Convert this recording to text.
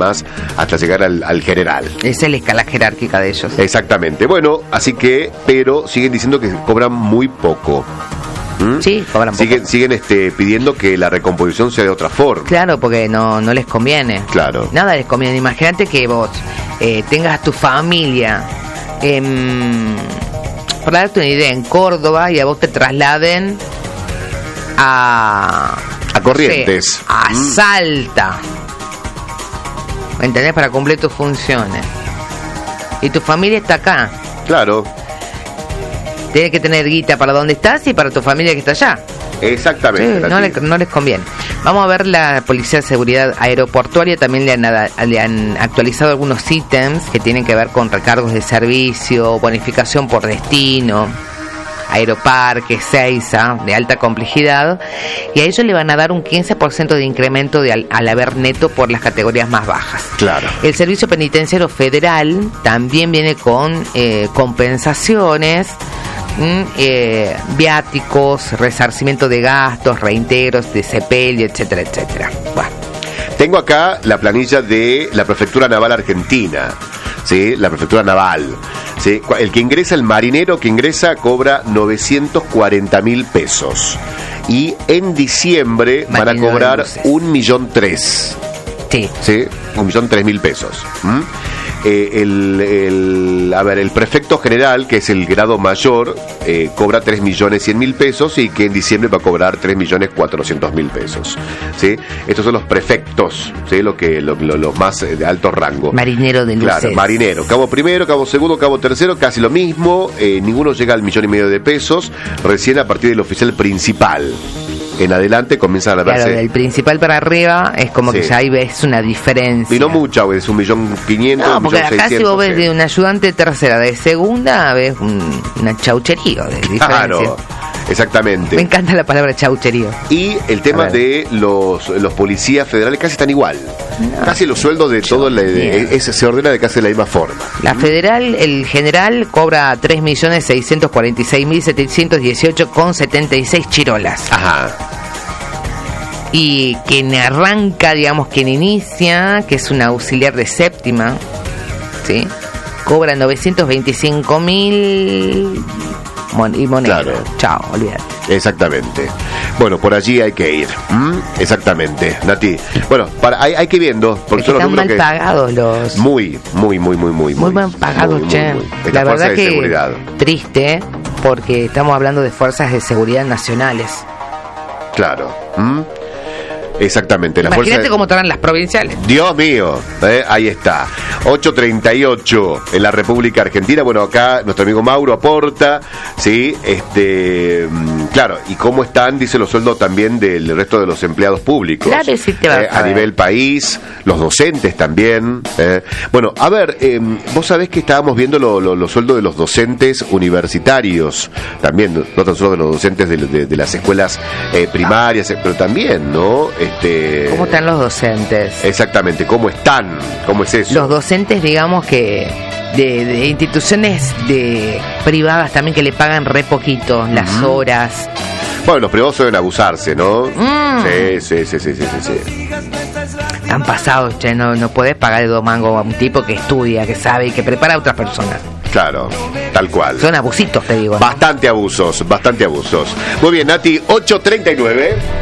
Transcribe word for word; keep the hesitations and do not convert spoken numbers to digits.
demás, hasta llegar al, al general. Esa es la escala jerárquica de ellos. Exactamente. Bueno, así que, pero siguen diciendo que cobran muy poco. ¿Mm? Sí, cobran poco. Siguen, siguen este, pidiendo que la recomposición sea de otra forma. Claro, porque no, no les conviene. Claro. Nada les conviene. Imagínate que vos eh, tengas tu familia, eh, por darte una idea, en Córdoba, y a vos te trasladen a... A Corrientes. No sé, a mm. Salta. ¿Me entendés? Para cumplir tus funciones. Y tu familia está acá. Claro. Tienes que tener guita para donde estás y para tu familia que está allá. Exactamente. Sí, no, le, no les conviene. Vamos a ver, la Policía de Seguridad Aeroportuaria también le han, le han actualizado algunos ítems que tienen que ver con recargos de servicio, bonificación por destino, Aeroparque, Seiza, de alta complejidad, y a ellos le van a dar un quince por ciento de incremento de al, al haber neto por las categorías más bajas. Claro. El Servicio Penitenciario Federal también viene con eh, compensaciones, mm, eh, viáticos, resarcimiento de gastos, reintegros de sepelio, etcétera, etcétera. Bueno. Tengo acá la planilla de la Prefectura Naval Argentina, ¿sí? La Prefectura Naval. ¿Sí? El que ingresa, el marinero que ingresa, cobra novecientos cuarenta mil pesos. Y en diciembre Marinero van a cobrar un millón tres. Sí. ¿Sí? Un millón tres mil pesos. ¿Mm? Eh, el, el, a ver, el prefecto general, que es el grado mayor, eh, cobra tres millones cien mil pesos y que en diciembre va a cobrar tres millones cuatrocientos mil pesos. ¿Sí? Estos son los prefectos, ¿sí? Lo que, lo, lo, los más de alto rango. Marinero de luces. Claro, marinero. Cabo primero, cabo segundo, cabo tercero, casi lo mismo. Eh, ninguno llega al millón y medio de pesos. Recién a partir del oficial principal en adelante comienzan a verse. Claro, del principal para arriba es como sí. que ya ahí ves una diferencia. Y no mucha, es un millón quinientos, no, un porque millón acá seiscientos, si vos ves sí. de un ayudante tercera, de segunda, ves un, una chauchería de diferencia. Claro, exactamente. Me encanta la palabra chaucherío. Y el tema de los, los policías federales casi están igual. No, casi los sueldos de todo la, de, es, se ordena de casi de la misma forma. La federal, el general cobra tres millones seiscientos cuarenta y seis mil setecientos dieciocho con setenta y seis chirolas. Ajá. Y quien arranca, digamos, quien inicia, que es un auxiliar de séptima, ¿sí? Cobra novecientos veinticinco mil mon- y moneda. Claro. Chao, olvídate. Exactamente. Bueno, por allí hay que ir. ¿Mm? Exactamente, Nati. Bueno, para, hay, hay que ir viendo. Porque son están los mal que... pagados los... Muy, muy, muy, muy, muy. Muy mal pagados, che. La verdad que seguridad. Triste, porque estamos hablando de fuerzas de seguridad nacionales. Claro. ¿Mm? Exactamente. Imagínate fuerza... cómo estarán las provinciales. Dios mío, ¿eh? Ahí está. ocho treinta y ocho en la República Argentina. Bueno, acá nuestro amigo Mauro aporta, ¿sí? Este, claro, ¿y cómo están? Dice los sueldos también del resto de los empleados públicos. Claro, sí te va eh, a, a nivel país, los docentes también. Eh. Bueno, a ver, eh, vos sabés que estábamos viendo lo, lo, los sueldos de los docentes universitarios, también, no tan solo de los docentes de, de, de las escuelas eh, primarias, pero también, ¿no? Este, ¿Cómo están los docentes? Exactamente, ¿cómo están? ¿Cómo es eso? Los docentes, digamos que de, de instituciones de privadas también que le pagan re poquito las uh-huh. horas. Bueno, los privados suelen abusarse, ¿no? Mm. Sí, sí, sí, sí, sí, sí. Han pasado, che, no, no podés pagar de dos mangos a un tipo que estudia, que sabe y que prepara a otras personas. Claro, tal cual. Son abusitos, te digo, ¿no? Bastante abusos, bastante abusos. Muy bien, Nati, ocho treinta y nueve.